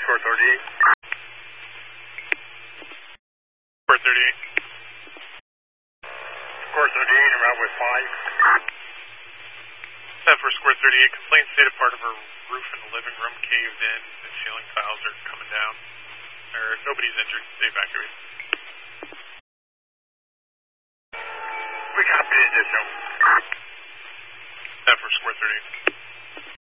score 38. Score 38. Score 38, en route with 5. That for score 38, complaint stated part of her roof in the living room caved in. The ceiling tiles are coming down. Nobody's injured. They evacuated. We copy additional. That for score 38.